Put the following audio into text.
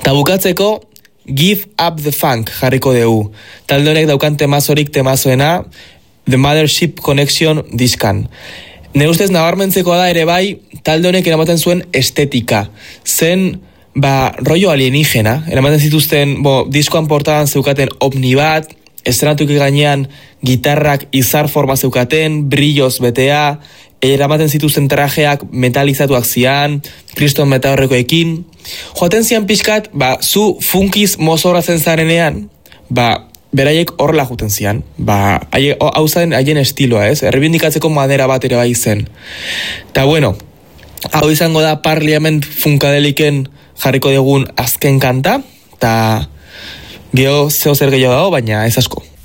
Ta bukatzeko, Give Up the Funk jarriko dugu. Talde honek daukan temazorik temazoena, The Mothership Connection diskan. Ne ustez nabarmentzekoa da ere bai, talde honek eramaten zuen estetika. Zen, rollo alienígena. Eramaten zituzten, diskoan portadan zeukaten ovni bat, estrenatuki gainean gitarrak izar forma zeukaten, brilloz betea, eramaten zituzten trajeak metalizatuak zian, kriston metaorrekoekin. Joaten zian pixkat, zu funkiz mozorratzen zarenean, beraiek horrela juten zian. Hau zen haien estiloa, ez? Errebindikatzeko madera bat ere bai zen. Ta bueno, hau izango da Parliament funkadeliken jarriko dugun azken kanta, eta geho zeo zer gehiago dago, baina ez asko.